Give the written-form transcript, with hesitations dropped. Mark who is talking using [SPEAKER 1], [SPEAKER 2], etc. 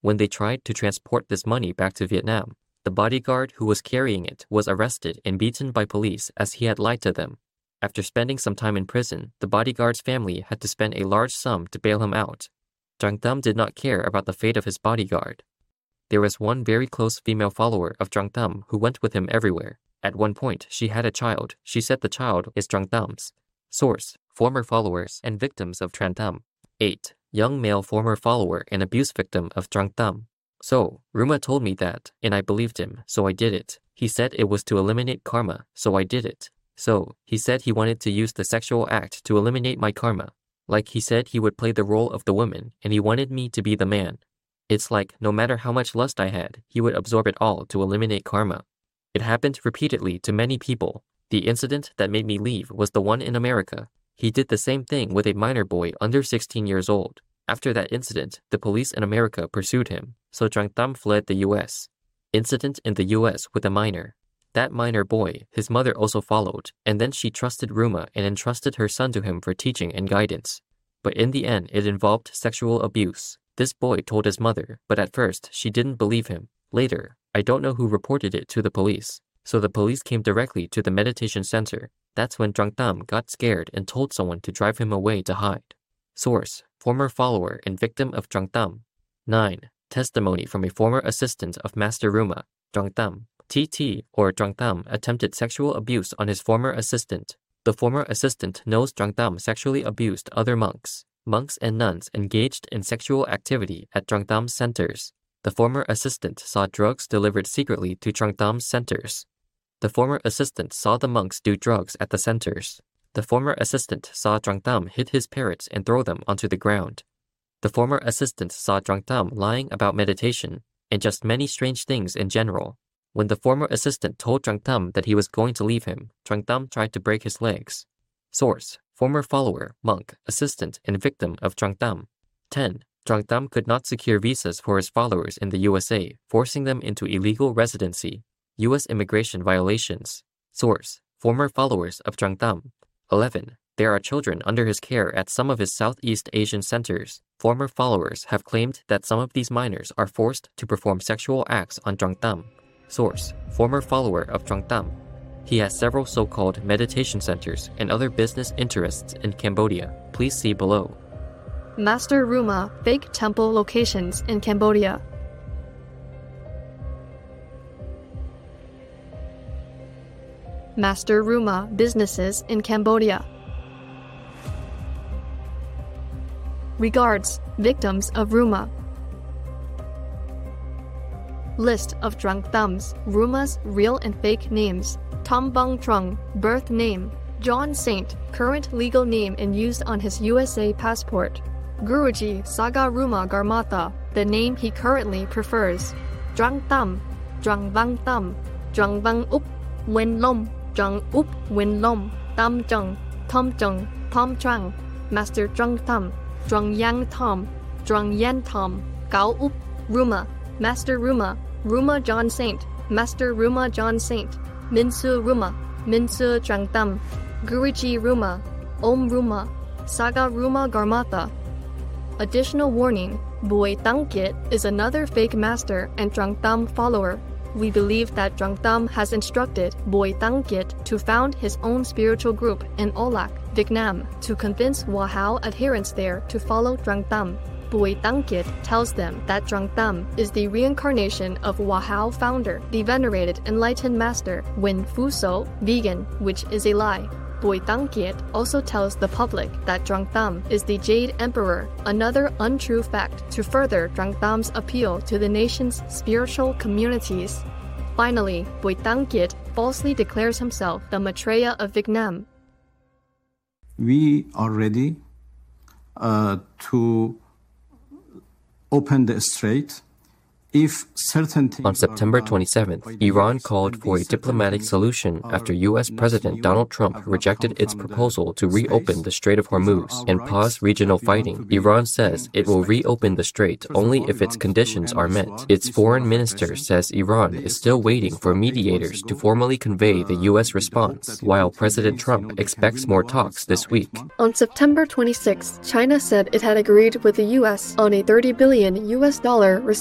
[SPEAKER 1] When they tried to transport this money back to Vietnam, the bodyguard who was carrying it was arrested and beaten by police as he had lied to them. After spending some time in prison, the bodyguard's family had to spend a large sum to bail him out. Trang Tam did not care about the fate of his bodyguard. There was one very close female follower of Trang Tam who went with him everywhere. At one point, she had a child. She said the child is Trang Tam's. Source: former followers and victims of Trang Tam. 8. Young male former follower and abuse victim of Trang Tam. So, Ruma told me that, and I believed him, so I did it. He said it was to eliminate karma, so I did it. So, he said he wanted to use the sexual act to eliminate my karma. Like he said he would play the role of the woman, and he wanted me to be the man. It's like, no matter how much lust I had, he would absorb it all to eliminate karma. It happened repeatedly to many people. The incident that made me leave was the one in America. He did the same thing with a minor boy under 16 years old. After that incident, the police in America pursued him, so Trang Tam fled the U.S. Incident in the U.S. with a minor. That minor boy, his mother also followed, and then she trusted Ruma and entrusted her son to him for teaching and guidance. But in the end, it involved sexual abuse. This boy told his mother, but at first, she didn't believe him. Later, I don't know who reported it to the police, so the police came directly to the meditation center. That's when Trang Tam got scared and told someone to drive him away to hide. Source: former follower and victim of Trang Tam. 9. Testimony from a former assistant of Master Ruma, Trang Tam. TT or Trang Tam attempted sexual abuse on his former assistant. The former assistant knows Trang Tam sexually abused other monks. Monks and nuns engaged in sexual activity at Trang Tam's centers. The former assistant saw drugs delivered secretly to Trang Tam's centers. The former assistant saw the monks do drugs at the centers. The former assistant saw Trang Tam hit his parrots and throw them onto the ground. The former assistant saw Trang Tam lying about meditation and just many strange things in general. When the former assistant told Trang Tam that he was going to leave him, Trang Tam tried to break his legs. Source: former follower, monk, assistant, and victim of Trang Tam. 10. Trang Tam could not secure visas for his followers in the USA, forcing them into illegal residency. U.S. immigration violations. Source: former followers of Trang Tam. 11. There are children under his care at some of his Southeast Asian centers. Former followers have claimed that some of these minors are forced to perform sexual acts on Trang Tam. Source: former follower of Trang Tam. He has several so-called meditation centers and other business interests in Cambodia. Please see below.
[SPEAKER 2] Master Ruma fake temple locations in Cambodia. Master Ruma businesses in Cambodia. Regards, victims of Ruma. List of Trang Tam's, Ruma's real and fake names. Tom Bung Trung, birth name. John Saint, current legal name and used on his USA passport. Guruji Saga Ruma Garmatha, the name he currently prefers. Trang Tam, Trang Vang Tam, Trang Vang Up, Wen Lom, Trang Up, Wen Lom, Tam Chung, Tom Chung, Tom Trang, Master Trang Tam, Trang Yang Tom, Trang Yan Tom, Gao Up, Ruma, Master Ruma, Ruma John Saint, Master Ruma John Saint, Minsu Ruma, Minsu Trang Tam, Guruji Ruma, Om Ruma, Saga Ruma Garmatha. Additional warning, Boi Tangkit is another fake master and Trang Tam follower. We believe that Trang Tam has instructed Boi Tangkit to found his own spiritual group in Olac, Vietnam, to convince Wahao adherents there to follow Trang Tam. Boi Tangkit tells them that Trang Tam is the reincarnation of Wahao founder, the venerated enlightened master Wen Fuso, vegan, which is a lie. Boi Tangkit also tells the public that Trang Tam is the Jade Emperor, another untrue fact to further Trang Tam's appeal to the nation's spiritual communities. Finally, Boi Tangkit falsely declares himself the Maitreya of Vietnam.
[SPEAKER 3] We are ready to open the strait if certain things.
[SPEAKER 1] On September 27th, Iran called for a diplomatic solution after U.S. President Donald Trump rejected its proposal to reopen the Strait of Hormuz and pause regional fighting. Iran says it will reopen the strait only if its conditions are met. Its foreign minister says Iran is still waiting for mediators to formally convey the U.S. response, while President Trump expects more talks this week.
[SPEAKER 2] On September 26th, China said it had agreed with the U.S. on a $30 billion